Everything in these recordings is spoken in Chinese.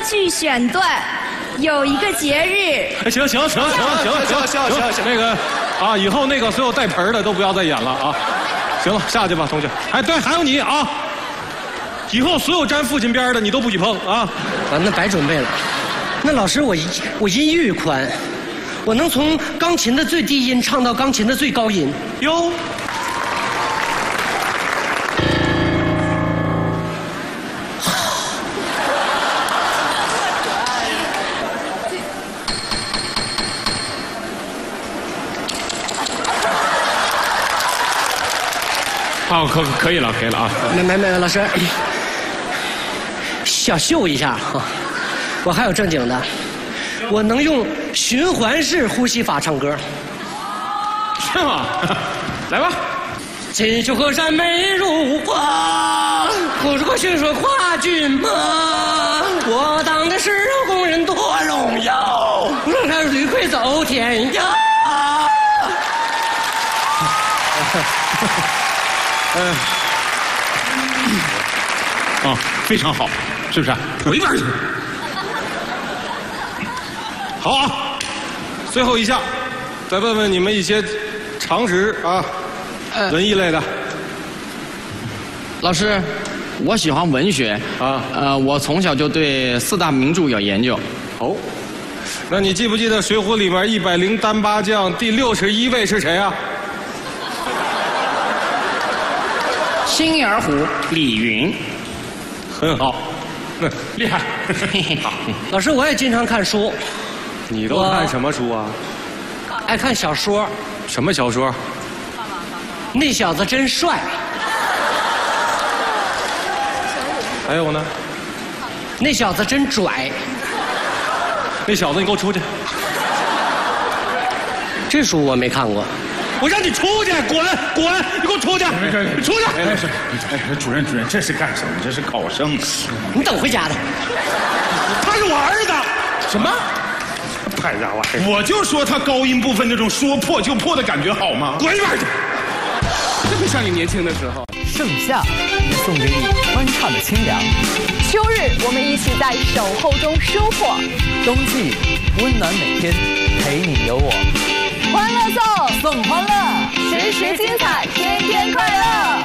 句选段，有一个节日。 行，那个啊，以后那个所有带盆的都不要再演了啊。行了，下去吧，同学。哎，对，还有你啊，以后所有沾父亲边的你都不许碰啊。 啊，那白准备了。那老师，我音域宽，我能从钢琴的最低音唱到钢琴的最高音。 哟。好，可以了啊！ 没，老师，小秀一下哈，我还有正经的，我能用循环式呼吸法唱歌， 是吗？来吧。 锦绣河山美如画，不说学说跨骏马，我当的是工人多荣耀，让驴魁走天涯。 非常好，是不是？回边去。好啊，最后一项，再问问你们一些常识啊，文艺类的。 老师，我喜欢文学啊， 我从小就对4大名著有研究。 哦，那你记不记得《水浒》里面100单八将第61位是谁啊？ 星儿虎李云。 很好，厉害。 好，老师，我也经常看书。 你都看什么书啊？ 爱看小说。 什么小说？ 那小子真帅。 还有呢？ 那小子真拽。 那小子，你给我出去！ 这书我没看过。 我让你出去，滚！你给我出去！你出去！ 主任，这是干什么？这是考生。 你等回家的。 他是我儿子。 什么？太家伙！我就说他高音部分那种说破就破的感觉好吗？ 滚一边去！ 这不像你年轻的时候。 盛夏，送给你欢畅的清凉； 秋日，我们一起在守候中收获； 冬季，温暖每天，陪你有我。 欢乐送欢乐， 时时精彩，天天快乐。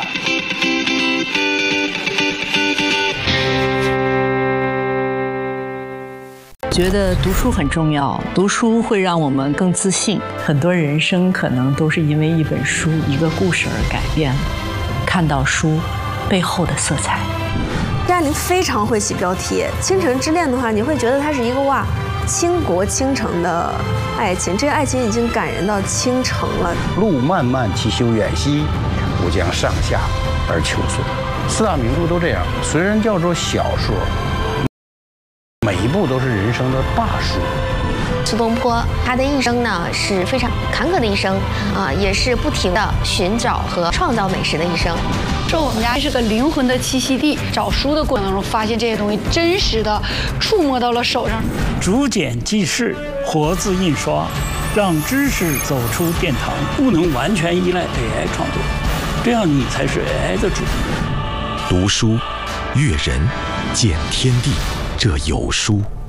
觉得读书很重要，读书会让我们更自信。很多人生可能都是因为一本书、一个故事而改变了。看到书背后的色彩。 张爱玲非常会起标题，《倾城之恋》的话，你会觉得它是一个倾国倾城的爱情，这个爱情已经感人到倾城了。 路漫漫其修远兮，吾将上下而求索。4大名著都这样，虽然叫做小说，每一部都是人生的大书。 苏东坡他的一生呢是非常坎坷的一生也是不停的寻找和创造美食的一生。 说我们家是个灵魂的栖息地，找书的过程当中发现这些东西真实的触摸到了手上。 逐简记事，活字印刷，让知识走出殿堂，不能完全依赖 AI 创作，这样你才是 AI 的主人。 读书，阅人，见天地，这有书。